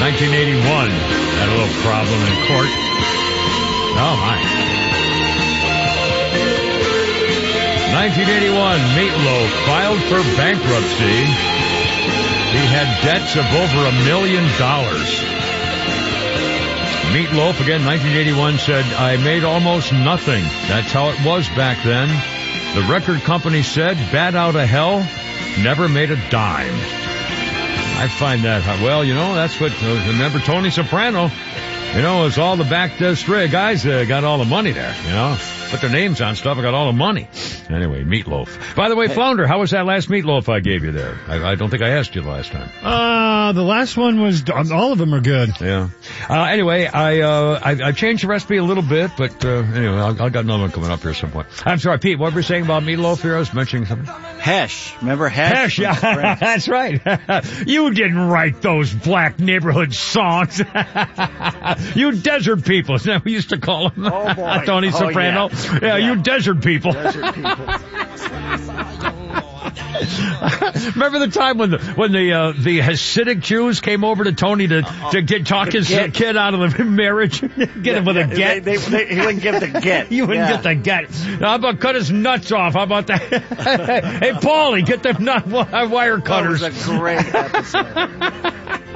1981. Had a little problem in court. Oh, my. 1981, Meatloaf filed for bankruptcy. He had debts of over $1 million. Meatloaf, again, 1981, said, I made almost nothing. That's how it was back then. The record company said, bat out of hell, never made a dime. I find that, well, that's what, remember Tony Soprano, it's all the back stray guys got all the money there, Put their names on stuff, I got all the money. Anyway, Meatloaf. By the way, Flounder, how was that last Meatloaf I gave you there? I don't think I asked you the last time. The last one was, all of them are good. Yeah. Anyway, I changed the recipe a little bit, but, anyway, I got another one coming up here at some point. I'm sorry, Pete, what were you saying about Meatloaf here? I was mentioning something. Hesh. Remember Hesh? Hesh, yeah. That's right. You didn't write those black neighborhood songs. You desert people. Isn't that what we used to call them? Oh, boy. Tony Soprano. Yeah, you desert people. Desert people. Remember the time when the Hasidic Jews came over to Tony to talk his kid out of the marriage? Get him with a get. He wouldn't give the get. You wouldn't get the get. How about cut his nuts off? How about that? Hey, Paulie, get the wire cutters. That was a great episode.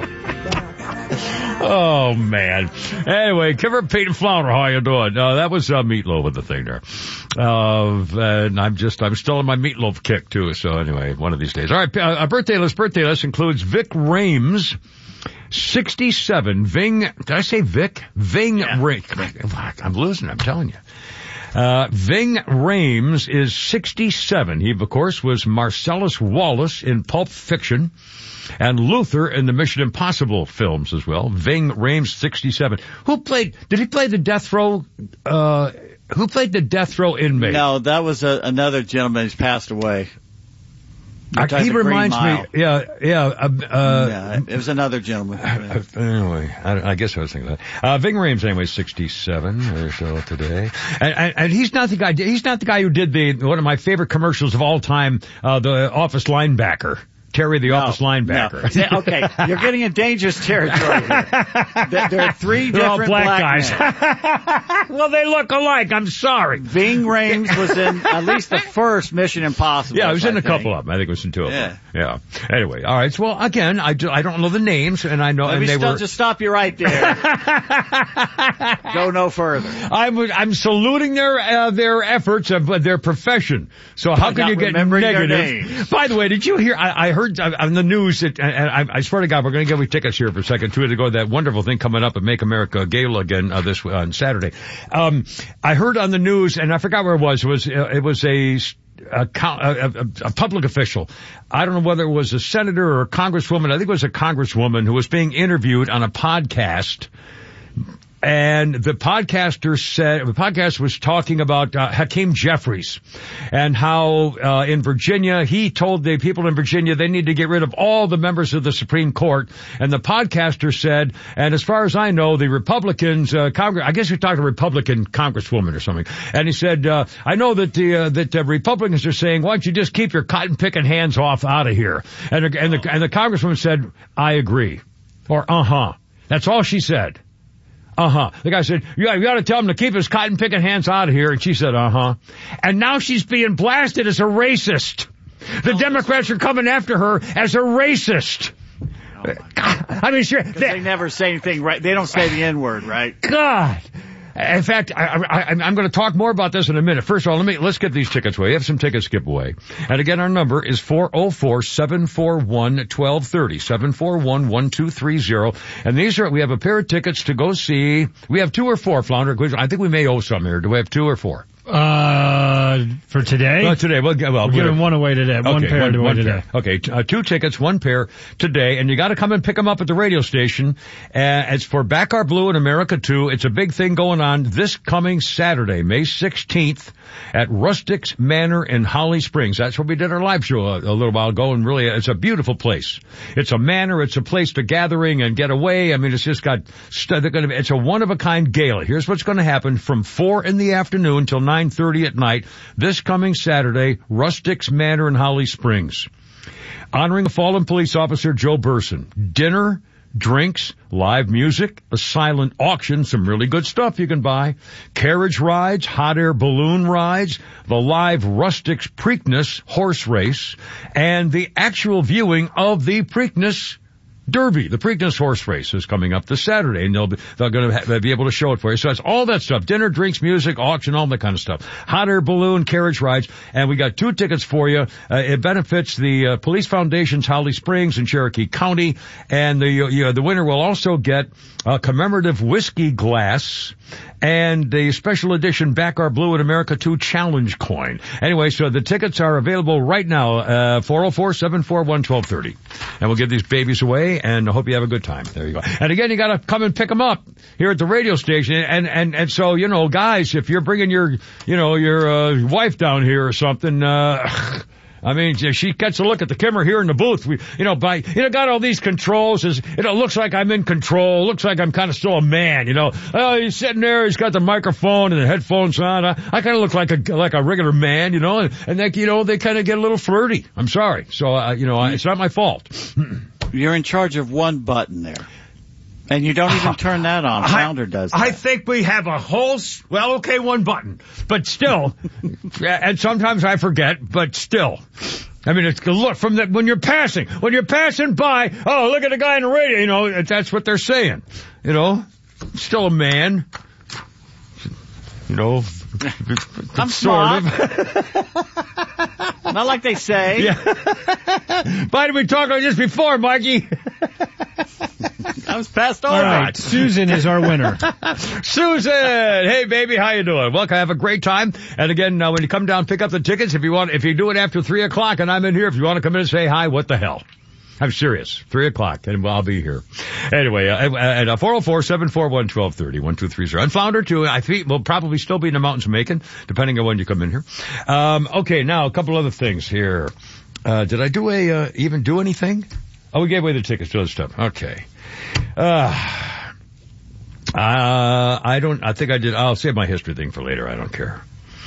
Oh, man. Anyway, Kipper, Pete, and Flounder, how you doing? That was Meatloaf with the thing there. And I'm still on my Meatloaf kick, too. So anyway, one of these days. All right, a birthday list includes Vic Rames, 67. Did I say Vic? Ving Rames. I'm losing, I'm telling you. Ving Rames is 67. He, of course, was Marcellus Wallace in Pulp Fiction and Luther in the Mission Impossible films as well. Ving Rames, 67. Did he play the death row, who played the death row inmate? No, that was another gentleman who's passed away. He reminds me, it was another gentleman. Anyway, I guess I was thinking that. Ving Rames, anyway, 67 or so today. And he's not the guy, who did one of my favorite commercials of all time, the Office linebacker. Terry the Office linebacker. No. Okay, you're getting in dangerous territory here. There are three They're different all black guys. men. Well, they look alike. I'm sorry. Ving Rames was in at least the first Mission Impossible. Yeah, he was in a couple of them. I think it was in two of them. Yeah. Anyway, all right. So, well, again, I don't know the names, and I know, Let me just stop you right there. Go no further. I'm saluting their efforts of their profession. So how can you get negative? By the way, did you hear? I heard on the news that, and I swear to God, we're going to give you tickets here for a second too to go to that wonderful thing coming up at Make America Gala again on Saturday. I heard on the news, and I forgot where it was. It was a public official. I don't know whether it was a senator or a congresswoman. I think it was a congresswoman who was being interviewed on a podcast. And the podcast was talking about Hakeem Jeffries and how in Virginia, he told the people in Virginia they need to get rid of all the members of the Supreme Court. And the podcaster said, and as far as I know, the Republicans, I guess you're talking a Republican congresswoman or something. And he said, I know that the Republicans are saying, why don't you just keep your cotton picking hands out of here? And the congresswoman said, I agree. Or, That's all she said. The guy said, yeah, you got to tell him to keep his cotton-picking hands out of here. And she said, And now she's being blasted as a racist. The Democrats are coming after her as a racist. I mean, sure. They never say anything right. They don't say the N-word, right? God. In fact, I'm going to talk more about this in a minute. First of all, let's get these tickets away. We have some tickets skip away. And again, our number is 404-741-1230, 741-1230. And we have a pair of tickets to go see. We have 2 or 4, Flounder. I think we may owe some here. Do we have 2 or 4? For today? No, today. We're giving one away today. Okay, one pair away today. Okay, 2 tickets, 1 pair today, and you got to come and pick them up at the radio station. It's for Back Our Blue in America 2. It's a big thing going on this coming Saturday, May 16th, at Rustics Manor in Holly Springs. That's where we did our live show a little while ago, and really, it's a beautiful place. It's a manor. It's a place to gathering and get away. I mean, it's just got. It's a one-of-a-kind gala. Here's what's going to happen from 4 in the afternoon till 9:30 at night. This coming Saturday, Rustics Manor in Holly Springs. Honoring a fallen police officer, Joe Burson. Dinner, drinks, live music, a silent auction, some really good stuff you can buy, carriage rides, hot air balloon rides, the live Rustics Preakness horse race, and the actual viewing of the Preakness Derby. The Preakness horse race is coming up this Saturday, and they're going to be able to show it for you. So it's all that stuff. Dinner, drinks, music, auction, all that kind of stuff. Hot air balloon, carriage rides, and we got 2 tickets for you. It benefits the Police Foundation's Holly Springs in Cherokee County, and the winner will also get a commemorative whiskey glass and the special edition Back Our Blue in America 2 challenge coin. Anyway, so the tickets are available right now, 404-741-1230. And we'll give these babies away, and I hope you have a good time. There you go. And again, you gotta come and pick them up here at the radio station. And so, guys, if you're bringing your wife down here or something, I mean, she gets a look at the camera here in the booth. We, got all these controls. It looks like I'm in control. Looks like I'm kind of still a man, Oh, he's sitting there. He's got the microphone and the headphones on. I kind of look like a regular man, and they kind of get a little flirty. I'm sorry. So, it's not my fault. You're in charge of one button there. And you don't even turn that on. Flounder does that. I think we have a whole, one button. But still, and sometimes I forget, but still. I mean, it's look from when you're passing by, oh, look at the guy on the radio, that's what they're saying. Still a man. I'm sort of. Not like they say. Yeah. Why did we talk like this before, Mikey? I was passed over. All right, Susan is our winner. Susan! Hey, baby, how you doing? Welcome. Have a great time. And again, when you come down, pick up the tickets. If you do it after 3 o'clock and I'm in here, if you want to come in and say hi, what the hell? I'm serious. 3 o'clock, and I'll be here. Anyway, at 404-741-1230, 1230. And Flounder, too, I think we'll probably still be in the mountains of Macon, depending on when you come in here. Okay, now, a couple other things here. Did I even do anything? Oh, we gave away the tickets to other stuff. Okay. I think I did. I'll save my history thing for later. I don't care.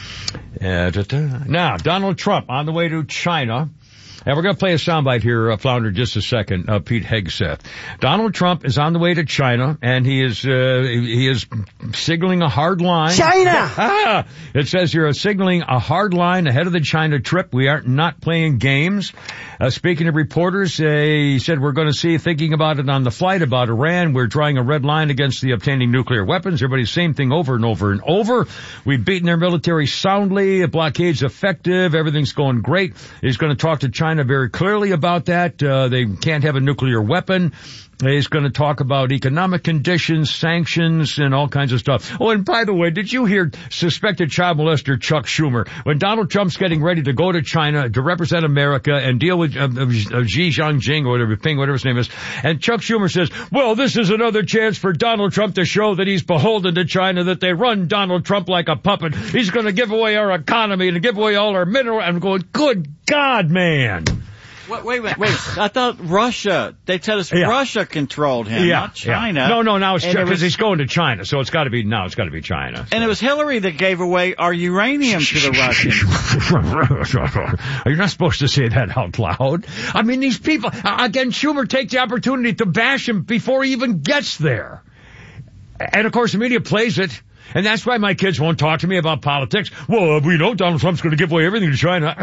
Now, Donald Trump on the way to China. And we're going to play a soundbite here, Flounder, just a second. Pete Hegseth. Donald Trump is on the way to China, and he is signaling a hard line. China! It says here, signaling a hard line ahead of the China trip. We are not playing games. Speaking to reporters, he said, we're going to see, thinking about it on the flight about Iran. We're drawing a red line against the obtaining nuclear weapons. Everybody's same thing over and over and over. We've beaten their military soundly. The blockade's effective. Everything's going great. He's going to talk to China very clearly about that. They can't have a nuclear weapon. He's going to talk about economic conditions, sanctions, and all kinds of stuff. Oh, and by the way, did you hear suspected child molester Chuck Schumer? When Donald Trump's getting ready to go to China to represent America and deal with Xi Jinping or whatever his name is, and Chuck Schumer says, well, this is another chance for Donald Trump to show that he's beholden to China, that they run Donald Trump like a puppet. He's going to give away our economy and give away all our mineral. I'm going, good God, man. Wait. I thought Russia, they tell us Russia controlled him, not China. Yeah. No, now it's because he's going to China, so it's got to be China. So. And it was Hillary that gave away our uranium to the Russians. You're not supposed to say that out loud. I mean, these people, again, Schumer takes the opportunity to bash him before he even gets there. And of course, the media plays it. And that's why my kids won't talk to me about politics. Well, we know Donald Trump's going to give away everything to China.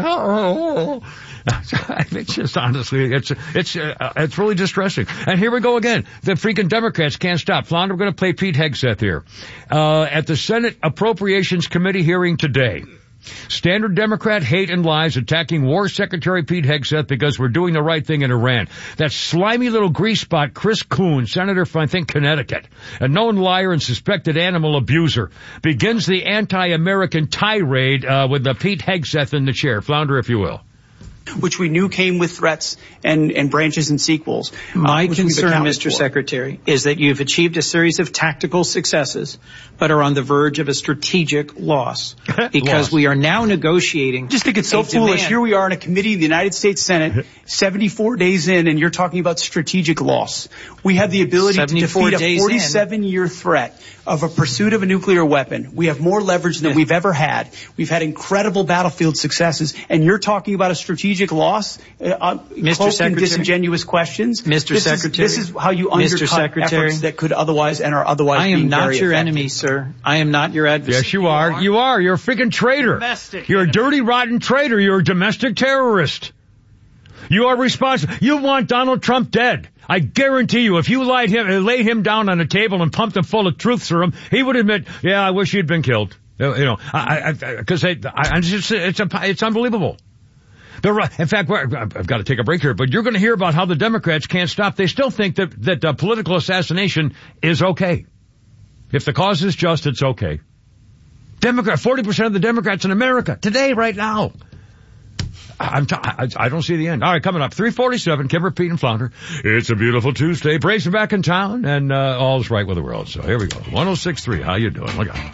It's just honestly, it's really distressing. And here we go again. The freaking Democrats can't stop. Flounder, we're going to play Pete Hegseth here. At the Senate Appropriations Committee hearing today, standard Democrat hate and lies attacking War Secretary Pete Hegseth because we're doing the right thing in Iran. That slimy little grease spot, Chris Coons, senator from, I think, Connecticut, a known liar and suspected animal abuser, begins the anti-American tirade with the Pete Hegseth in the chair. Flounder, if you will. Which we knew came with threats and branches and sequels. My concern, Mr. Secretary, is that you've achieved a series of tactical successes, but are on the verge of a strategic loss. Because we are now negotiating. I just think it's so foolish. Here we are in a committee of the United States Senate, 74 days in, and you're talking about strategic loss. We have the ability to defeat a 47-year threat of a pursuit of a nuclear weapon. We have more leverage than we've ever had. We've had incredible battlefield successes, and you're talking about a strategic strategic loss, Mr. Secretary, disingenuous questions. Mr. Secretary, this is how you undercut efforts that could otherwise and are otherwise. I am not your effective. Enemy, sir. I am not your adversary. Yes, you are. You are. You're a freaking traitor. You're a dirty, rotten traitor. You're a domestic terrorist. You are responsible. You want Donald Trump dead. I guarantee you, if you laid him down on a table and pumped him full of truth serum, he would admit, yeah, I wish he'd been killed. Because it's unbelievable. In fact, I've got to take a break here, but you're going to hear about how the Democrats can't stop. They still think that political assassination is okay. If the cause is just, it's okay. 40% of the Democrats in America today, right now. I don't see the end. All right, coming up, 3:47, Kimber, Pete, and Flounder. It's a beautiful Tuesday. Braves are back in town, and all's right with the world. So here we go. 106.3. How you doing? Look out.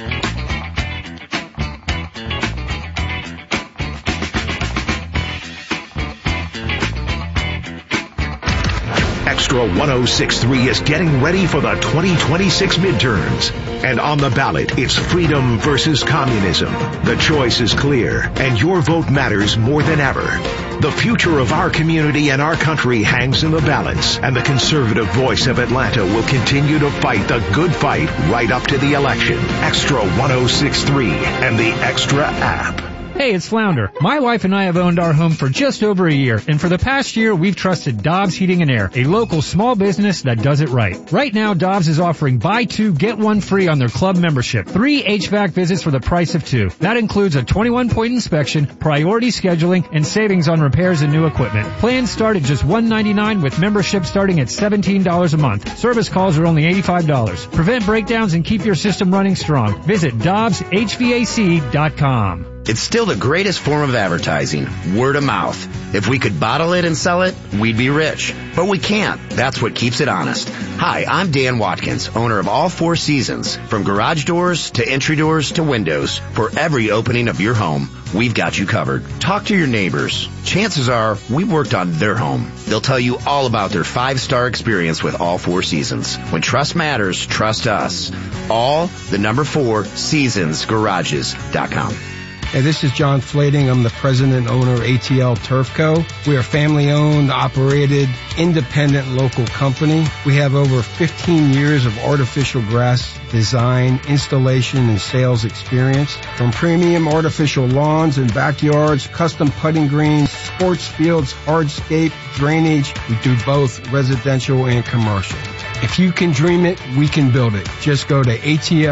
Extra 106.3 is getting ready for the 2026 midterms. And on the ballot, it's freedom versus communism. The choice is clear, and your vote matters more than ever. The future of our community and our country hangs in the balance, and the conservative voice of Atlanta will continue to fight the good fight right up to the election. Extra 106.3 and the Extra app. Hey, it's Flounder. My wife and I have owned our home for just over a year, and for the past year, we've trusted Dobbs Heating and Air, a local small business that does it right. Right now, Dobbs is offering buy two, get one free on their club membership. 3 HVAC visits for the price of 2. That includes a 21-point inspection, priority scheduling, and savings on repairs and new equipment. Plans start at just $199 with membership starting at $17 a month. Service calls are only $85. Prevent breakdowns and keep your system running strong. Visit DobbsHVAC.com. It's still the greatest form of advertising, word of mouth. If we could bottle it and sell it, we'd be rich. But we can't. That's what keeps it honest. Hi, I'm Dan Watkins, owner of All Four Seasons. From garage doors to entry doors to windows, for every opening of your home, we've got you covered. Talk to your neighbors. Chances are we've worked on their home. They'll tell you all about their 5-star experience with All Four Seasons. When trust matters, trust us. All, the number 4, seasonsgarages.com. Hey, this is John Flading. I'm the president and owner of ATL Turf Co. We are a family-owned, operated, independent local company. We have over 15 years of artificial grass design, installation, and sales experience. From premium artificial lawns and backyards, custom putting greens, sports fields, hardscape, drainage, we do both residential and commercial. If you can dream it, we can build it. Just go to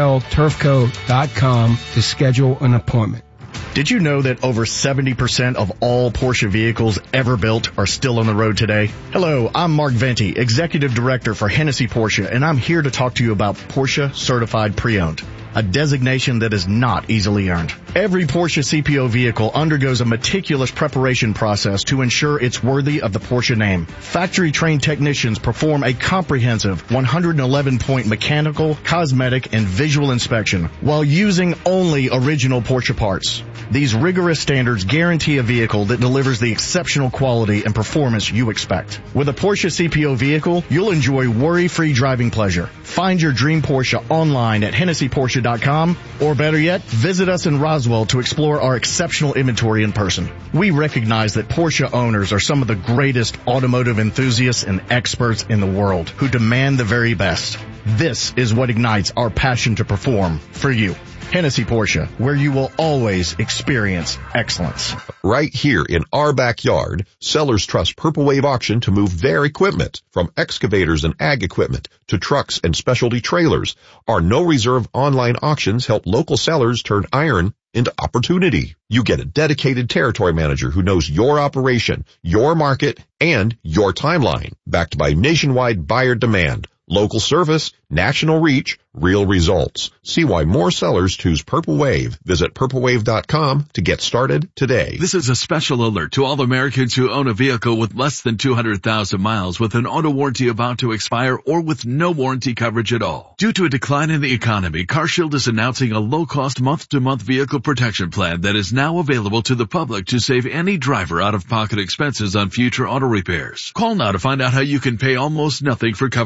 atlturfco.com to schedule an appointment. Did you know that over 70% of all Porsche vehicles ever built are still on the road today? Hello, I'm Mark Venti, Executive Director for Hennessy Porsche, and I'm here to talk to you about Porsche Certified Pre-Owned, a designation that is not easily earned. Every Porsche CPO vehicle undergoes a meticulous preparation process to ensure it's worthy of the Porsche name. Factory-trained technicians perform a comprehensive 111-point mechanical, cosmetic, and visual inspection while using only original Porsche parts. These rigorous standards guarantee a vehicle that delivers the exceptional quality and performance you expect. With a Porsche CPO vehicle, you'll enjoy worry-free driving pleasure. Find your dream Porsche online at HennessyPorsche.com, or better yet, visit us in Roswell to explore our exceptional inventory in person. We recognize that Porsche owners are some of the greatest automotive enthusiasts and experts in the world who demand the very best. This is what ignites our passion to perform for you. Hennessy Porsche, where you will always experience excellence. Right here in our backyard, sellers trust Purple Wave Auction to move their equipment, from excavators and ag equipment to trucks and specialty trailers. Our no-reserve online auctions help local sellers turn iron into opportunity. You get a dedicated territory manager who knows your operation, your market, and your timeline, backed by nationwide buyer demand. Local service, national reach, real results. See why more sellers choose Purple Wave. Visit purplewave.com to get started today. This is a special alert to all Americans who own a vehicle with less than 200,000 miles with an auto warranty about to expire or with no warranty coverage at all. Due to a decline in the economy, CarShield is announcing a low-cost month-to-month vehicle protection plan that is now available to the public to save any driver out-of-pocket expenses on future auto repairs. Call now to find out how you can pay almost nothing for covered auto repairs.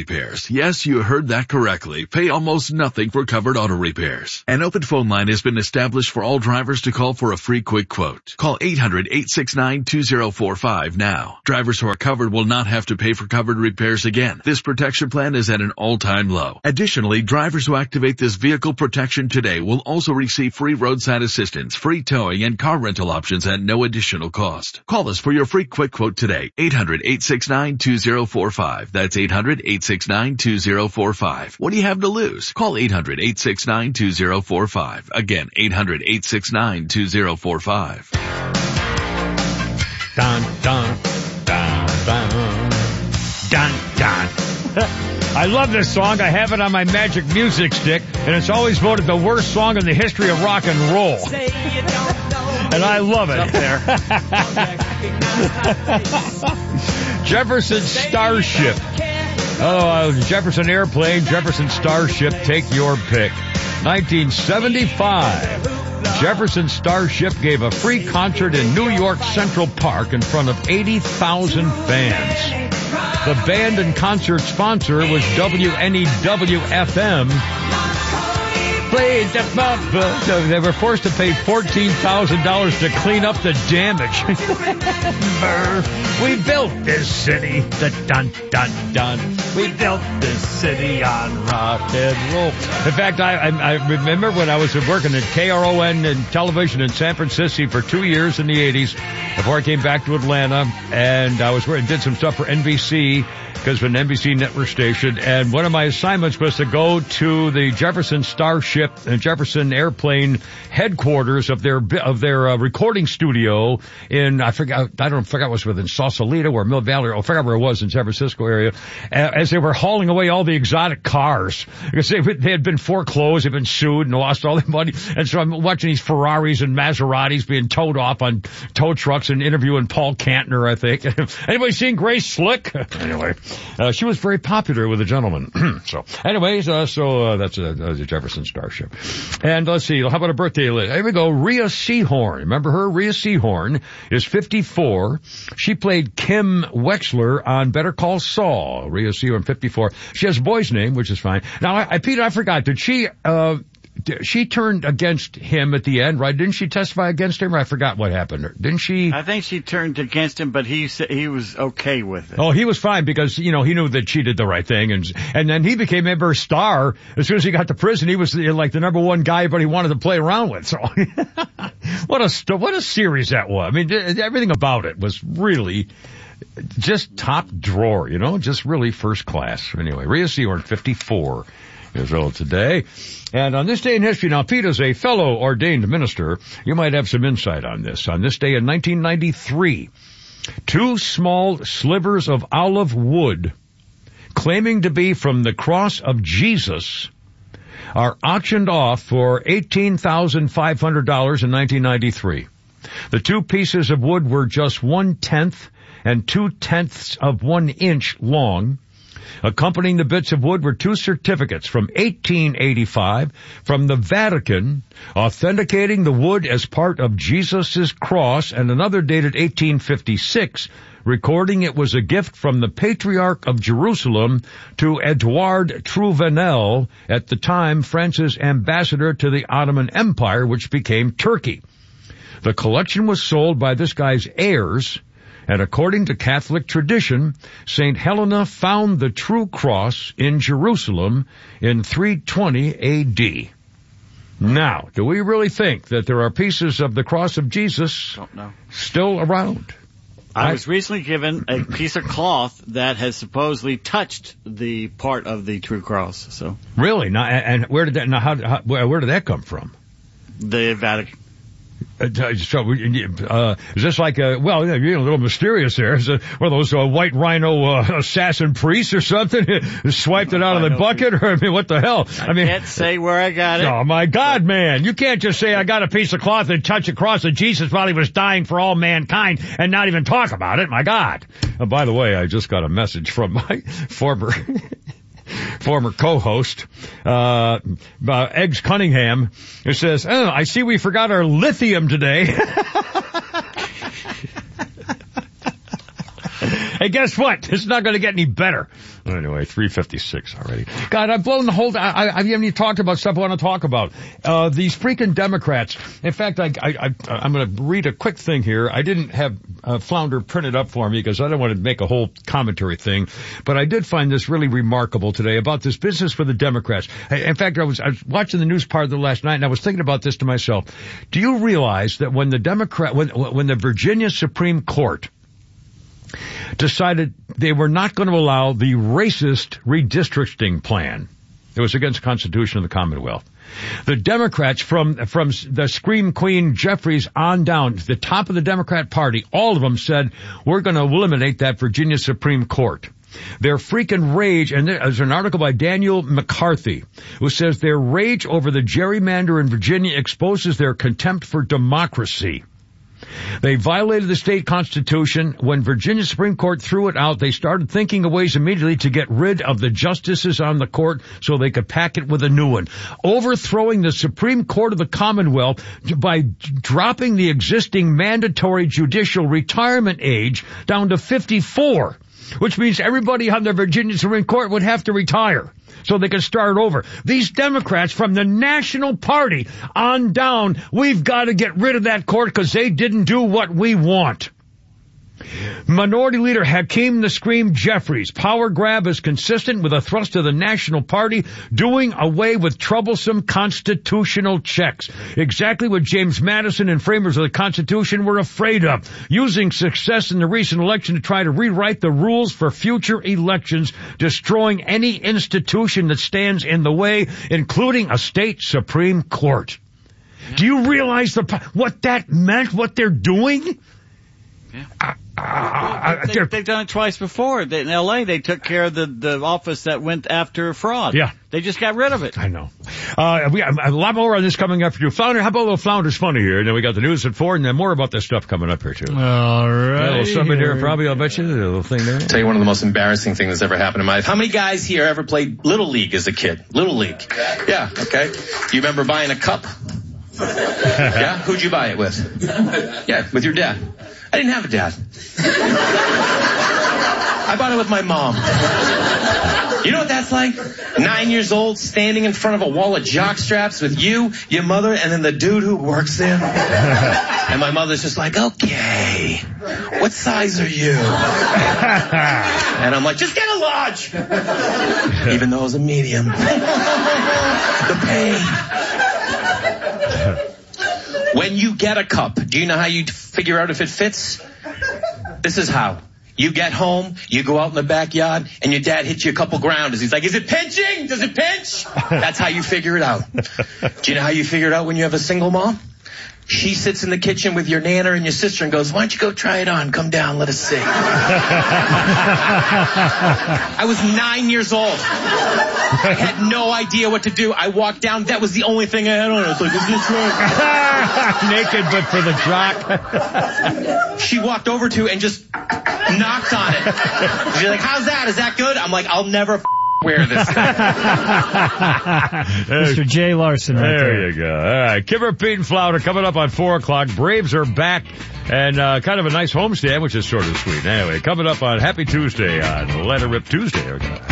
repairs. Yes, you heard that correctly. Pay almost nothing for covered auto repairs. An open phone line has been established for all drivers to call for a free quick quote. Call 800-869-2045 now. Drivers who are covered will not have to pay for covered repairs again. This protection plan is at an all-time low. Additionally, drivers who activate this vehicle protection today will also receive free roadside assistance, free towing, and car rental options at no additional cost. Call us for your free quick quote today. 800-869-2045. That's 800-869-2045. What do you have to lose? Call 800-869-2045. Again, 800-869-2045. Dun, dun, dun, dun, dun, dun. I love this song. I have it on my magic music stick, and it's always voted the worst song in the history of rock and roll. And I love it. Up there. Jefferson Starship. Jefferson Airplane, Jefferson Starship, take your pick. 1975. Jefferson Starship gave a free concert in New York Central Park in front of 80,000 fans. The band and concert sponsor was WNEW-FM. They were forced to pay $14,000 to clean up the damage. We built this city. Dun, dun, dun. We built this city on rock and roll. In fact, I remember when I was working at KRON and television in San Francisco for 2 years in the 80s before I came back to Atlanta, and I was did some stuff for NBC because of an NBC network station, and one of my assignments was to go to the Jefferson Starship and Jefferson Airplane headquarters of their recording studio in, I forgot it was within Sausalito or Mill Valley, or I forgot where it was in San Francisco area, as they were hauling away all the exotic cars. Because they had been foreclosed, they'd been sued and lost all their money. And so I'm watching these Ferraris and Maseratis being towed off on tow trucks and interviewing Paul Kantner, I think. Anybody seen Grace Slick? Anyway, she was very popular with the gentleman. So anyways, that's the Jefferson Starship. And let's see, how about a birthday list? Here we go. Rhea Seehorn. Remember her? Rhea Seehorn is 54. She played Kim Wexler on Better Call Saul. Rhea Seehorn, 54. She has a boy's name, which is fine. Now, Peter, I forgot. Did she turned against him at the end, right? Didn't she testify against him? Or I forgot what happened. Didn't she? I think she turned against him, but he said he was okay with it. Oh, he was fine because, he knew that she did the right thing. And then he became a star. As soon as he got to prison, he was like the number one guy everybody wanted to play around with. So what a series that was. I mean, everything about it was really just top drawer, just really first class. Anyway, Rhea Seehorn, 54 years old today. And on this day in history, now Pete is a fellow ordained minister. You might have some insight on this. On this day in 1993, 2 small slivers of olive wood claiming to be from the cross of Jesus are auctioned off for $18,500 in 1993. The 2 pieces of wood were just 1/10 and 2/10 of 1 inch long. Accompanying the bits of wood were 2 certificates from 1885 from the Vatican, authenticating the wood as part of Jesus' cross, and another dated 1856, recording it was a gift from the Patriarch of Jerusalem to Edouard Trouvenel, at the time France's ambassador to the Ottoman Empire, which became Turkey. The collection was sold by this guy's heirs, and according to Catholic tradition, St. Helena found the true cross in Jerusalem in 320 A.D. Now, do we really think that there are pieces of the cross of Jesus still around? I was recently given a piece of cloth that has supposedly touched the part of the true cross. So really? Now, and where did that? Now, where did that come from? The Vatican. So, is this like you're a little mysterious there. Is it one of those white rhino assassin priests or something? Swiped it out of the bucket? Or, what the hell? I can't say where I got it. Oh, my God, man. You can't just say I got a piece of cloth and touch a cross of Jesus while he was dying for all mankind and not even talk about it. My God. By the way, I just got a message from my former co-host, Eggs Cunningham, who says, I see we forgot our lithium today. Hey, guess what? It's not going to get any better. Anyway, 3:56 already. God, I've blown the whole, I haven't even talked about stuff I want to talk about. These freaking Democrats. In fact, I'm going to read a quick thing here. I didn't have Flounder printed up for me because I don't want to make a whole commentary thing, but I did find this really remarkable today about this business with the Democrats. In fact, I was watching the news part of it last night and I was thinking about this to myself. Do you realize that when the Virginia Supreme Court decided they were not going to allow the racist redistricting plan, it was against the Constitution of the Commonwealth. The Democrats from the Scream Queen Jeffries on down, the top of the Democrat Party, all of them said, we're going to eliminate that Virginia Supreme Court. Their freaking rage, and there's an article by Daniel McCarthy, who says their rage over the gerrymander in Virginia exposes their contempt for democracy. They violated the state constitution. When Virginia Supreme Court threw it out, they started thinking of ways immediately to get rid of the justices on the court so they could pack it with a new one. Overthrowing the Supreme Court of the Commonwealth by dropping the existing mandatory judicial retirement age down to 54, which means everybody on the Virginia Supreme Court would have to retire so they could start over. These Democrats from the National Party on down, we've got to get rid of that court because they didn't do what we want. Minority Leader Hakeem the Scream Jeffries. Power grab is consistent with a thrust of the National Party doing away with troublesome constitutional checks. Exactly what James Madison and framers of the Constitution were afraid of. Using success in the recent election to try to rewrite the rules for future elections, destroying any institution that stands in the way, including a state Supreme Court. Do you realize what that meant, what they're doing? Yeah. They've done it twice before. In L.A., they took care of the office that went after fraud. Yeah. They just got rid of it. I know. We got a lot more on this coming up for you. Flounder, how about a little Flounder's Funny here? And then we got the news at 4, and then more about this stuff coming up here, too. All right. A little something there, probably, I'll bet you. A little thing there. I'll tell you one of the most embarrassing things that's ever happened in my life. How many guys here ever played Little League as a kid? Little League. Yeah, okay. You remember buying a cup? Yeah? Who'd you buy it with? Yeah, with your dad. I didn't have a dad. I bought it with my mom. You know what that's like? 9 years old, standing in front of a wall of jock straps with you, your mother, and then the dude who works there. And my mother's just like, okay, what size are you? And I'm like, just get a large. Even though it was a medium. The pain. When you get a cup, do you know how you figure out if it fits? This is how. You get home, you go out in the backyard, and your dad hits you a couple grounders. He's like, is it pinching? Does it pinch? That's how you figure it out. Do you know how you figure it out when you have a single mom? She sits in the kitchen with your nana and your sister and goes, why don't you go try it on? Come down, let us see. I was 9 years old. I had no idea what to do. I walked down. That was the only thing I had on. I was like, is this right? Naked, but for the jock. She walked over to and just knocked on it. She's like, how's that? Is that good? I'm like, I'll never wear this thing. Mr. Jay Larson right there. There you go. All right. Kimmer, Pete, and Flounder coming up on 4 o'clock. Braves are back. And kind of a nice homestand, which is sort of sweet. Anyway, coming up on Happy Tuesday on Let It Rip Tuesday.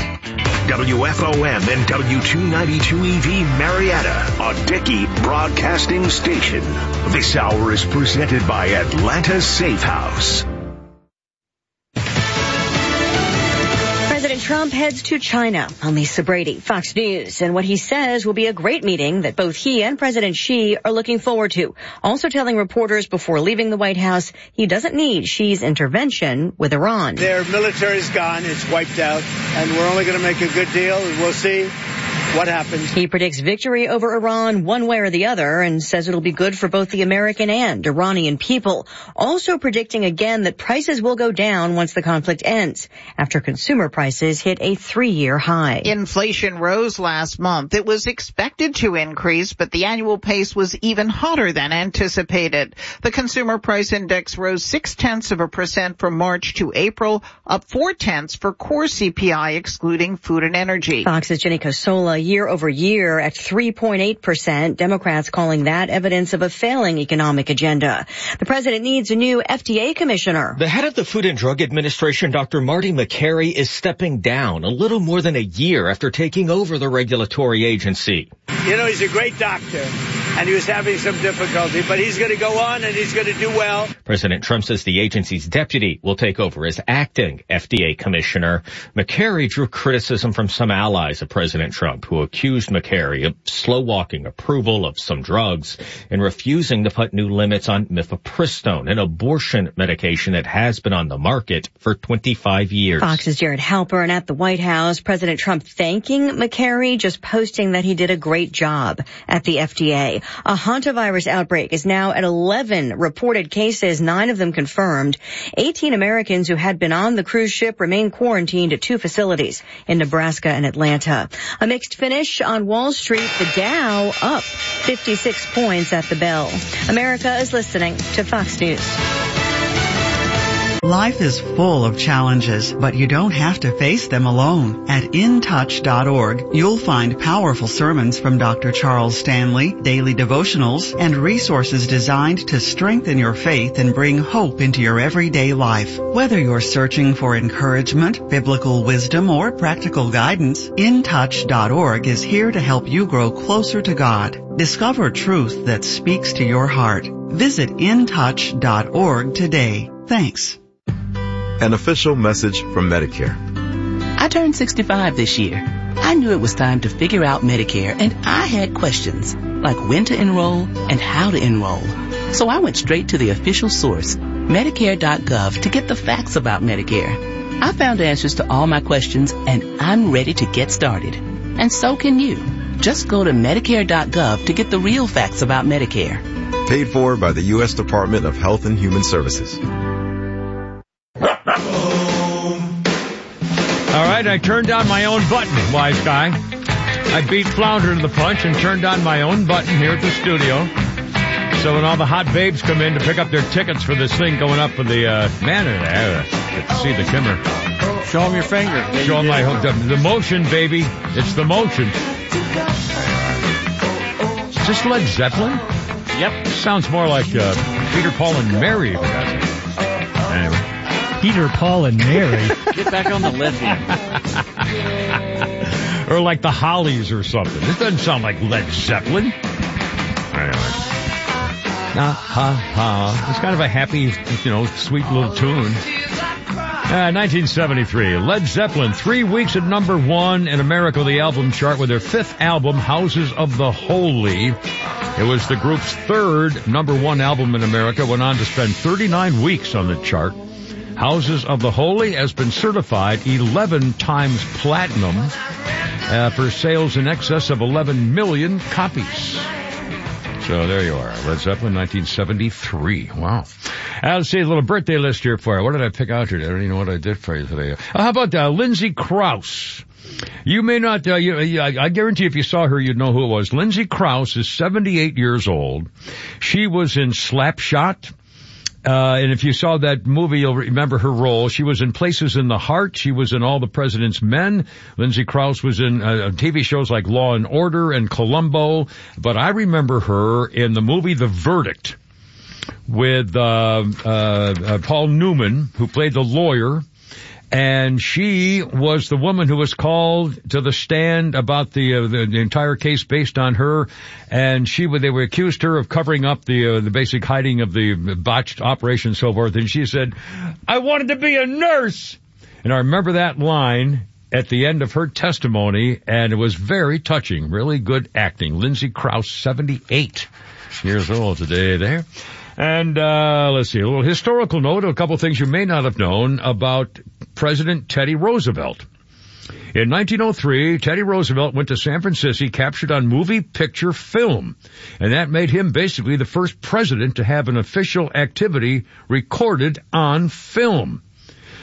WFOM and W292EV Marietta, a Dickey Broadcasting Station. This hour is presented by Atlanta Safe House. President Trump heads to China. I'm Lisa Brady, Fox News, and what he says will be a great meeting that both he and President Xi are looking forward to. Also telling reporters before leaving the White House he doesn't need Xi's intervention with Iran. Their military's gone, it's wiped out, and we're only going to make a good deal, and we'll see what happens. He predicts victory over Iran one way or the other and says it'll be good for both the American and Iranian people. Also predicting again that prices will go down once the conflict ends after consumer prices hit a 3-year high. Inflation rose last month. It was expected to increase, but the annual pace was even hotter than anticipated. The consumer price index rose 0.6% from March to April, up 0.4 for core CPI excluding food and energy. Fox's Jenny Cosola. year over year at 3.8%. Democrats calling that evidence of a failing economic agenda. The president needs a new FDA commissioner. The head of the Food and Drug Administration, Dr. Marty Makary, is stepping down a little more than a year after taking over the regulatory agency. You know, he's a great doctor, and he was having some difficulty, but he's going to go on and he's going to do well. President Trump says the agency's deputy will take over as acting FDA commissioner. Makary drew criticism from some allies of President Trump, who accused Makary of slow-walking approval of some drugs and refusing to put new limits on mifepristone, an abortion medication that has been on the market for 25 years. Fox's Jared Halpern at the White House. President Trump thanking Makary, just posting that he did a great job at the FDA. A hantavirus outbreak is now at 11 reported cases, 9 of them confirmed. 18 Americans who had been on the cruise ship remain quarantined at 2 facilities in Nebraska and Atlanta. A mixed finish on Wall Street. The Dow up 56 points at the bell. America is listening to Fox News. Life is full of challenges, but you don't have to face them alone. At intouch.org, you'll find powerful sermons from Dr. Charles Stanley, daily devotionals, and resources designed to strengthen your faith and bring hope into your everyday life. Whether you're searching for encouragement, biblical wisdom, or practical guidance, intouch.org is here to help you grow closer to God. Discover truth that speaks to your heart. Visit intouch.org today. Thanks. An official message from Medicare. I turned 65 this year. I knew it was time to figure out Medicare, and I had questions, like when to enroll and how to enroll. So I went straight to the official source, Medicare.gov, to get the facts about Medicare. I found answers to all my questions, and I'm ready to get started. And so can you. Just go to Medicare.gov to get the real facts about Medicare. Paid for by the U.S. Department of Health and Human Services. All right, I turned on my own button, wise guy. I beat Flounder to the punch and turned on my own button here at the studio. So when all the hot babes come in to pick up their tickets for this thing going up for the, get to see the Kimmer. Show them your finger. Show them the motion, baby. It's the motion. Is this Led Zeppelin? Yep. Sounds more like Peter, Paul, and Mary. Anyway. Peter, Paul, and Mary. Get back on the lithium. Or like the Hollies or something. This doesn't sound like Led Zeppelin. Anyway. It's kind of a happy, sweet little tune. 1973, Led Zeppelin, 3 weeks at number 1 in America, the album chart, with their 5th album, Houses of the Holy. It was the group's 3rd number 1 album in America, went on to spend 39 weeks on the chart. Houses of the Holy has been certified 11 times platinum for sales in excess of 11 million copies. So there you are, Led Zeppelin, 1973. Wow. Let's see a little birthday list here for you. What did I pick out here? I don't even know what I did for you today. How about Lindsay Krause? You may not, I guarantee if you saw her, you'd know who it was. Lindsay Krause is 78 years old. She was in Slapshot. And if you saw that movie, you'll remember her role. She was in Places in the Heart. She was in All the President's Men. Lindsay Krause was in TV shows like Law and Order and Columbo. But I remember her in the movie The Verdict with Paul Newman, who played the lawyer. And she was the woman who was called to the stand about the entire case based on her. And they were accused her of covering up the basic hiding of the botched operation and so forth. And she said, I wanted to be a nurse. And I remember that line at the end of her testimony, and it was very touching, really good acting. Lindsay Krause, 78 years old today there. And let's see, a little historical note, a couple things you may not have known about President Teddy Roosevelt. In 1903, Teddy Roosevelt went to San Francisco, captured on movie picture film, and that made him basically the first president to have an official activity recorded on film.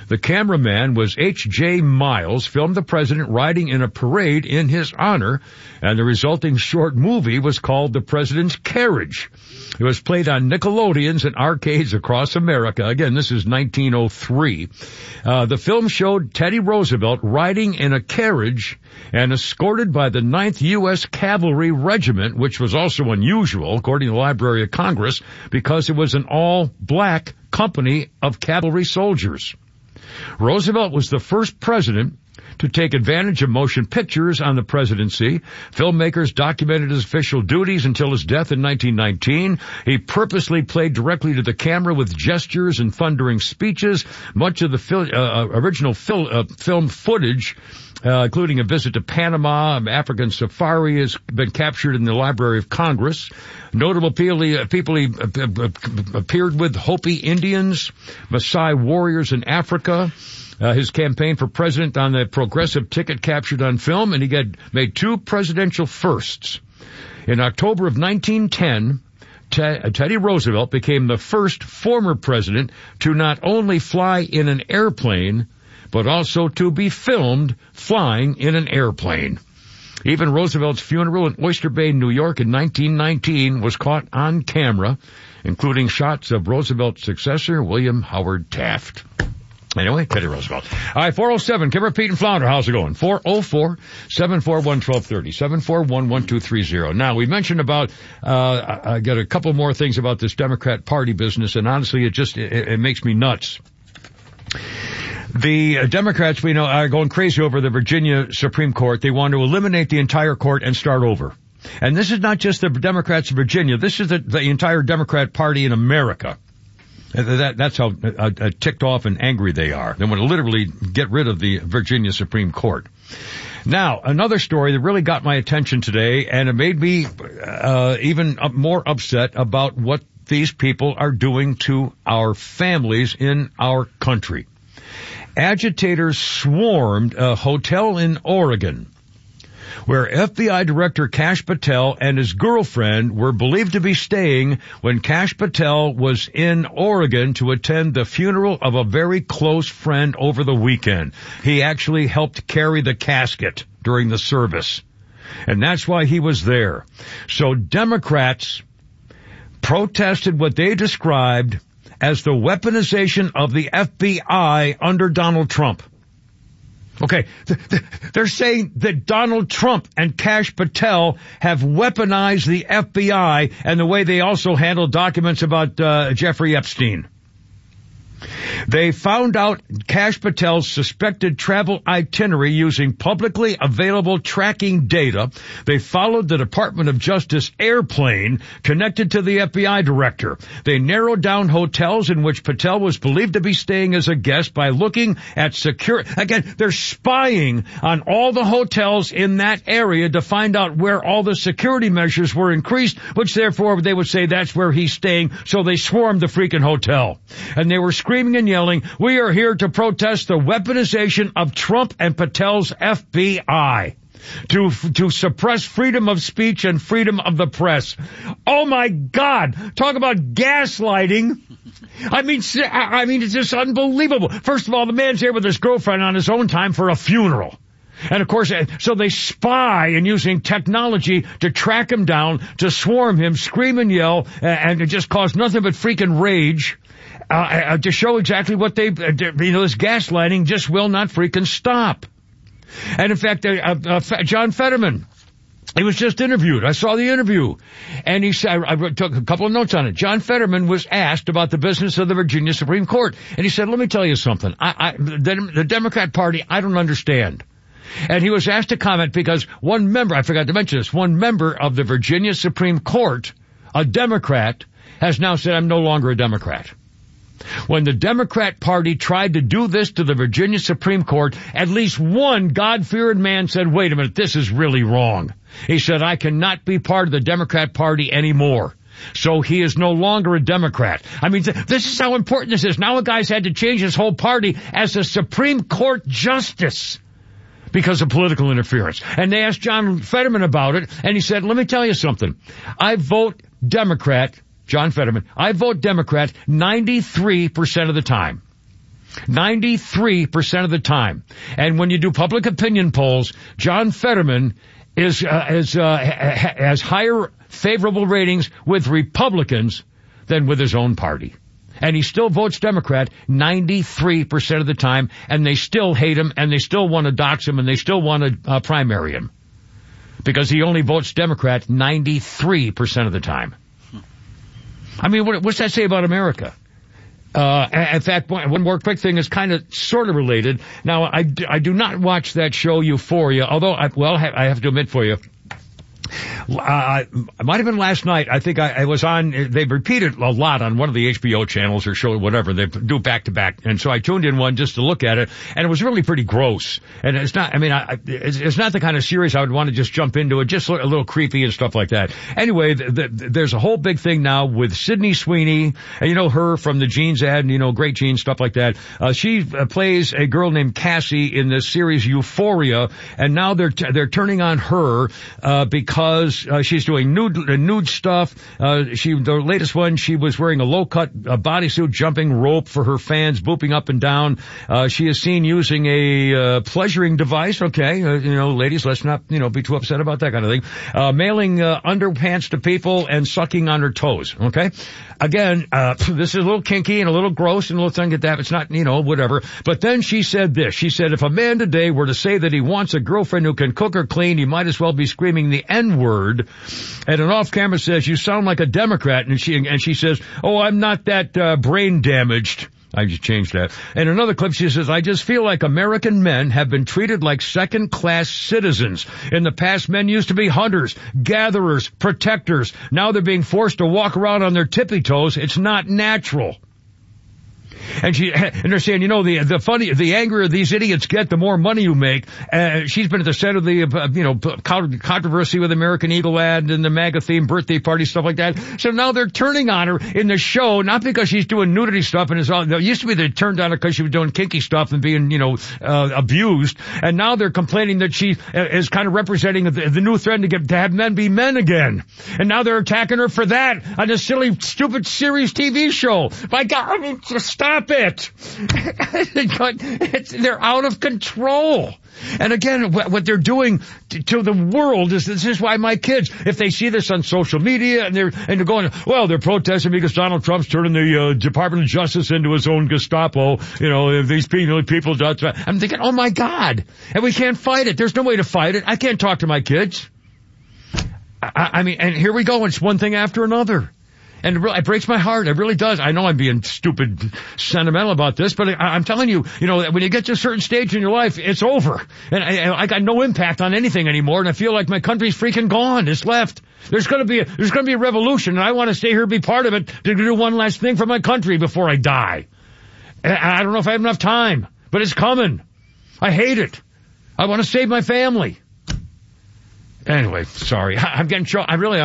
The cameraman was H.J. Miles, filmed the president riding in a parade in his honor, and the resulting short movie was called The President's Carriage. It was played on Nickelodeons and arcades across America. Again, this is 1903. The film showed Teddy Roosevelt riding in a carriage and escorted by the 9th U.S. Cavalry Regiment, which was also unusual, according to the Library of Congress, because it was an all-black company of cavalry soldiers. Roosevelt was the first president to take advantage of motion pictures on the presidency. Filmmakers documented his official duties until his death in 1919. He purposely played directly to the camera with gestures and thundering speeches. Much of the original film footage, including a visit to Panama, African safari, has been captured in the Library of Congress. Notable people he appeared with: Hopi Indians, Maasai warriors in Africa. His campaign for president on the progressive ticket captured on film, and he made 2 presidential firsts. In October of 1910, Teddy Roosevelt became the first former president to not only fly in an airplane, but also to be filmed flying in an airplane. Even Roosevelt's funeral in Oyster Bay, New York in 1919 was caught on camera, including shots of Roosevelt's successor, William Howard Taft. Anyway, Teddy Roosevelt. All right, 407, Kimmer, Pete, and Flounder. How's it going? 404-741-1230, 741-1230. Now, we mentioned about, I got a couple more things about this Democrat Party business, and honestly, it makes me nuts. The Democrats, we know, are going crazy over the Virginia Supreme Court. They want to eliminate the entire court and start over. And this is not just the Democrats of Virginia. This is the entire Democrat Party in America. That's how ticked off and angry they are. They want to literally get rid of the Virginia Supreme Court. Now, another story that really got my attention today, and it made me even more upset about what these people are doing to our families in our country. Agitators swarmed a hotel in Oregon, where FBI Director Kash Patel and his girlfriend were believed to be staying when Kash Patel was in Oregon to attend the funeral of a very close friend over the weekend. He actually helped carry the casket during the service, and that's why he was there. So Democrats protested what they described as the weaponization of the FBI under Donald Trump. Okay, they're saying that Donald Trump and Kash Patel have weaponized the FBI and the way they also handled documents about Jeffrey Epstein. They found out Kash Patel's suspected travel itinerary using publicly available tracking data. They followed the Department of Justice airplane connected to the FBI director. They narrowed down hotels in which Patel was believed to be staying as a guest by looking at security. Again, they're spying on all the hotels in that area to find out where all the security measures were increased, which therefore they would say that's where he's staying. So they swarmed the freaking hotel. And they were screaming and yelling, "We are here to protest the weaponization of Trump and Patel's FBI to suppress freedom of speech and freedom of the press." Oh my God! Talk about gaslighting. I mean, it's just unbelievable. First of all, the man's there with his girlfriend on his own time for a funeral. And of course, so they spy and using technology to track him down, to swarm him, scream and yell, and it just cause nothing but freaking rage. To show exactly what this gaslighting just will not freaking stop. And in fact, John Fetterman, he was just interviewed. I saw the interview. And he said, I took a couple of notes on it. John Fetterman was asked about the business of the Virginia Supreme Court. And he said, let me tell you something. The Democrat Party, I don't understand. And he was asked to comment because one member, I forgot to mention this, one member of the Virginia Supreme Court, a Democrat, has now said, I'm no longer a Democrat. When the Democrat Party tried to do this to the Virginia Supreme Court, at least one God-fearing man said, wait a minute, this is really wrong. He said, I cannot be part of the Democrat Party anymore. So he is no longer a Democrat. I mean, this is how important this is. Now a guy's had to change his whole party as a Supreme Court justice because of political interference. And they asked John Fetterman about it, and he said, let me tell you something. I vote Democrat, John Fetterman, I vote Democrat 93% of the time. 93% of the time. And when you do public opinion polls, John Fetterman has higher favorable ratings with Republicans than with his own party. And he still votes Democrat 93% of the time, and they still hate him, and they still want to dox him, and they still want to primary him. Because he only votes Democrat 93% of the time. I mean, what's that say about America? In fact, one more quick thing is kind of sort of related. Now, I do not watch that show Euphoria, although I have to admit for you, it might have been last night. I think I was on, they repeated a lot on one of the HBO channels or show, whatever. They do back to back. And so I tuned in one just to look at it, and it was really pretty gross. And it's not, I mean, it's not the kind of series I would want to just jump into. It just a little creepy and stuff like that. Anyway, there's a whole big thing now with Sydney Sweeney, and you know her from the Jeans ad, and you know, Great Jeans, stuff like that. She plays a girl named Cassie in this series Euphoria, and now they're turning on her, because she's doing nude stuff. The latest one, she was wearing a low-cut bodysuit, jumping rope for her fans, booping up and down. She is seen using a pleasuring device. Okay, ladies, let's not be too upset about that kind of thing. Mailing underpants to people and sucking on her toes. Okay. Again, this is a little kinky and a little gross and a little thing like that. It's not, whatever. But then she said this. She said, if a man today were to say that he wants a girlfriend who can cook or clean, he might as well be screaming the N-word. And an off-camera says, you sound like a Democrat. And she says, oh, I'm not that brain damaged. I just changed that. And another clip, she says, I just feel like American men have been treated like second-class citizens. In the past, men used to be hunters, gatherers, protectors. Now they're being forced to walk around on their tippy toes. It's not natural. And they're saying, the angrier these idiots get, the more money you make. She's been at the center of the, controversy with American Eagle ad and the MAGA themed birthday party, stuff like that. So now they're turning on her in the show, not because she's doing nudity stuff and it used to be they turned on her because she was doing kinky stuff and being, abused. And now they're complaining that she is kind of representing the new threat to have men be men again. And now they're attacking her for that on this silly, stupid series TV show. My God, I mean, just stop it. They're out of control. And again, what they're doing to the world is, this is why my kids, if they see this on social media and they're going, well, they're protesting because Donald Trump's turning the Department of Justice into his own Gestapo, these people, I'm thinking, oh my God, and we can't fight it. There's no way to fight it. I can't talk to my kids. I mean, and here we go. It's one thing after another. And it breaks my heart. It really does. I know I'm being stupid sentimental about this, but I'm telling you, when you get to a certain stage in your life, it's over. And I got no impact on anything anymore, and I feel like my country's freaking gone. It's left. There's gonna be a revolution, and I want to stay here and be part of it to do one last thing for my country before I die. And I don't know if I have enough time, but it's coming. I hate it. I want to save my family. Anyway, sorry. I'm getting I'm really,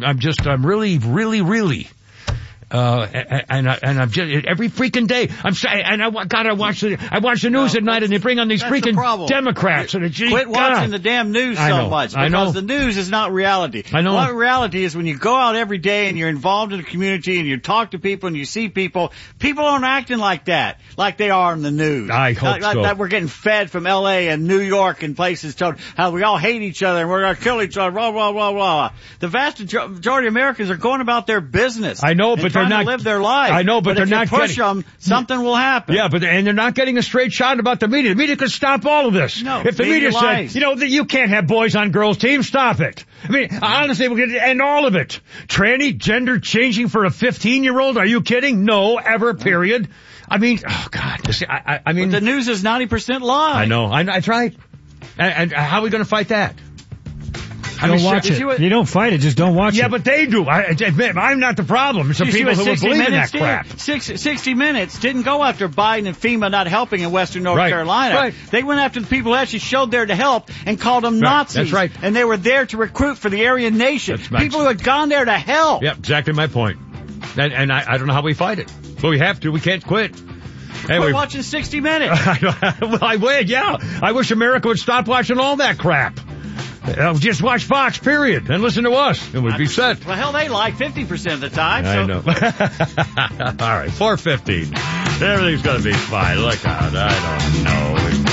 and I'm just, every freaking day, I'm sorry, and I watch the news at night and they bring on these freaking Democrats. Quit watching the damn news so much, because the news is not reality. I know. What reality is when you go out every day and you're involved in the community and you talk to people and you see people aren't acting like that, like they are in the news. I hope so. That we're getting fed from LA and New York and places told how we all hate each other and we're gonna kill each other, blah, blah, blah, blah. The vast majority of Americans are going about their business. I know, but they're not live their life. I know, but they're not push them, something will happen. Yeah, and they're not getting a straight shot about the media. The media could stop all of this. No, if the media said, that you can't have boys on girls teams, stop it. I mean, honestly, we're going to end all of it. Tranny, gender changing for a 15-year-old? Are you kidding? No, ever, period. I mean, oh God. I mean, but the news is 90% lie. I know. That's right. And how are we going to fight that? Don't watch it. You don't fight it, just don't watch it. Yeah, but they do. I'm not the problem. It's the people who believe in that crap. 60 Minutes didn't go after Biden and FEMA not helping in Western North Carolina. Right. They went after the people who actually showed there to help and called them Nazis. That's right. And they were there to recruit for the Aryan Nation. People who had gone there to help. Yep, exactly my point. And I don't know how we fight it. But we have to. We can't quit. Anyway, quit watching 60 Minutes. Well, I would, yeah. I wish America would stop watching all that crap. Just watch Fox, period, and listen to us, and we'd be set. Well, hell, they lie 50% of the time. I know. All right, 4:15. Everything's going to be fine. Look out. I don't know.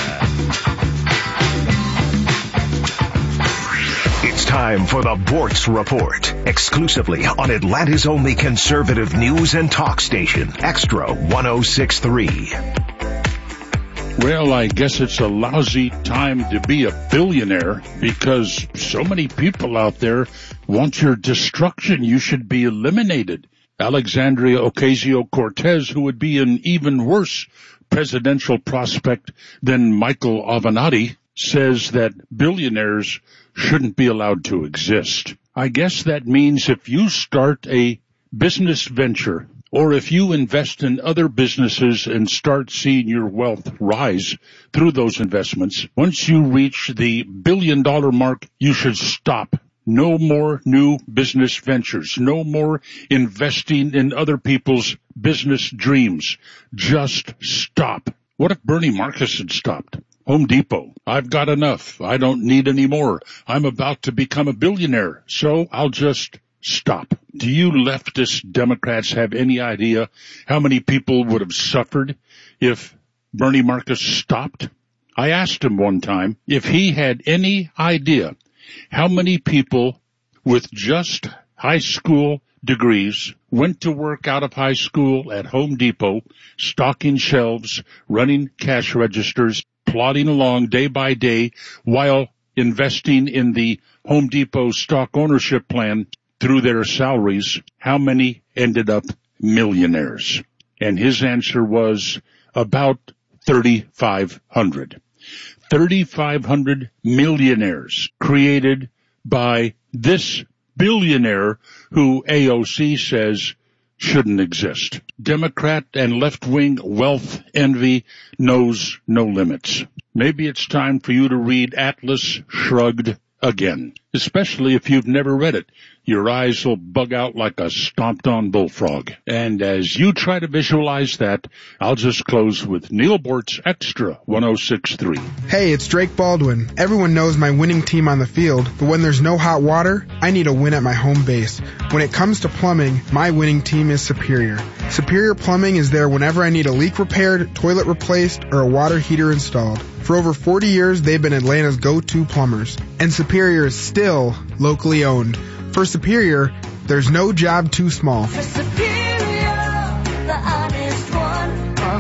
It's time for the Bortz Report, exclusively on Atlanta's only conservative news and talk station, Extra 106.3. Well, I guess it's a lousy time to be a billionaire because so many people out there want your destruction. You should be eliminated. Alexandria Ocasio-Cortez, who would be an even worse presidential prospect than Michael Avenatti, says that billionaires shouldn't be allowed to exist. I guess that means if you start a business venture or if you invest in other businesses and start seeing your wealth rise through those investments, once you reach the $1 billion mark, you should stop. No more new business ventures. No more investing in other people's business dreams. Just stop. What if Bernie Marcus had stopped? Home Depot. I've got enough. I don't need any more. I'm about to become a billionaire, so I'll just stop. Do you leftist Democrats have any idea how many people would have suffered if Bernie Marcus stopped? I asked him one time if he had any idea how many people with just high school degrees went to work out of high school at Home Depot, stocking shelves, running cash registers, plodding along day by day while investing in the Home Depot stock ownership plan through their salaries. How many ended up millionaires? And his answer was about 3,500. 3,500 millionaires created by this billionaire who AOC says shouldn't exist. Democrat and left-wing wealth envy knows no limits. Maybe it's time for you to read Atlas Shrugged again, especially if you've never read it. Your eyes will bug out like a stomped-on bullfrog. And as you try to visualize that, I'll just close with Neil Bortz Extra 106.3. Hey, it's Drake Baldwin. Everyone knows my winning team on the field, but when there's no hot water, I need a win at my home base. When it comes to plumbing, my winning team is Superior. Superior Plumbing is there whenever I need a leak repaired, toilet replaced, or a water heater installed. For over 40 years, they've been Atlanta's go-to plumbers. And Superior is still locally owned. For Superior, there's no job too small. For Superior, the honest one, call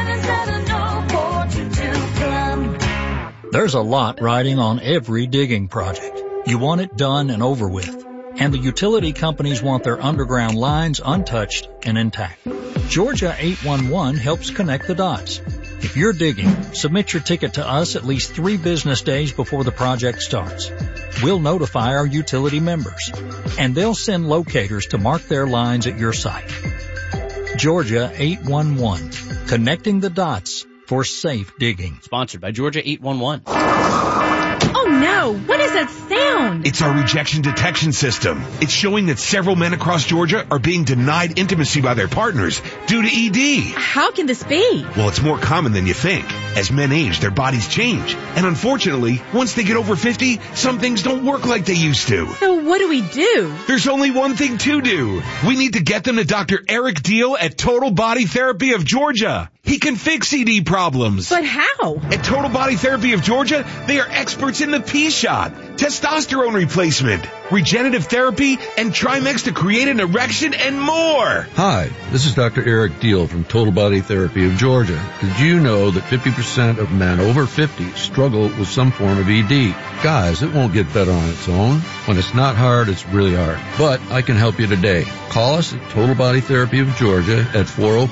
770-422-PLUM. There's a lot riding on every digging project. You want it done and over with. And the utility companies want their underground lines untouched and intact. Georgia 811 helps connect the dots. If you're digging, submit your ticket to us at least 3 business days before the project starts. We'll notify our utility members, and they'll send locators to mark their lines at your site. Georgia 811, connecting the dots for safe digging. Sponsored by Georgia 811. Oh no, what is that sound? It's our rejection detection system. It's showing that several men across Georgia are being denied intimacy by their partners due to ED. How can this be? Well, it's more common than you think. As men age, their bodies change. And unfortunately, once they get over 50, some things don't work like they used to. So what do we do? There's only one thing to do. We need to get them to Dr. Eric Deal at Total Body Therapy of Georgia. He can fix ED problems. But how? At Total Body Therapy of Georgia, they are experts in the P-shot, testosterone replacement, regenerative therapy, and Trimex to create an erection and more. Hi, this is Dr. Eric Deal from Total Body Therapy of Georgia. Did you know that 50% of men over 50 struggle with some form of ED? Guys, it won't get better on its own. When it's not hard, it's really hard. But I can help you today. Call us at Total Body Therapy of Georgia at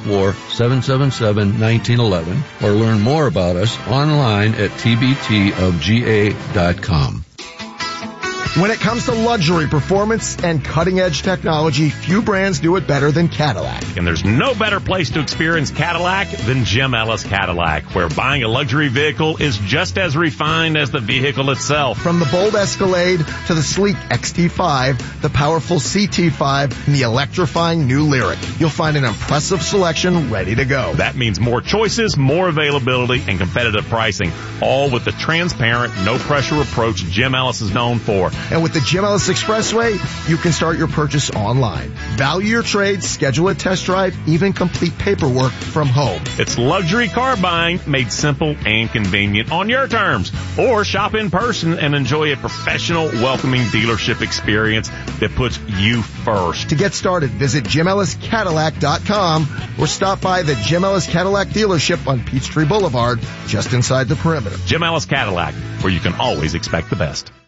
404-777-1911 or learn more about us online at tbtofga.com. When it comes to luxury, performance, and cutting-edge technology, few brands do it better than Cadillac. And there's no better place to experience Cadillac than Jim Ellis Cadillac, where buying a luxury vehicle is just as refined as the vehicle itself. From the bold Escalade to the sleek XT5, the powerful CT5, and the electrifying new Lyriq, you'll find an impressive selection ready to go. That means more choices, more availability, and competitive pricing, all with the transparent, no-pressure approach Jim Ellis is known for. And with the Jim Ellis Expressway, you can start your purchase online. Value your trade, schedule a test drive, even complete paperwork from home. It's luxury car buying made simple and convenient on your terms. Or shop in person and enjoy a professional, welcoming dealership experience that puts you first. To get started, visit JimEllisCadillac.com or stop by the Jim Ellis Cadillac dealership on Peachtree Boulevard, just inside the perimeter. Jim Ellis Cadillac, where you can always expect the best.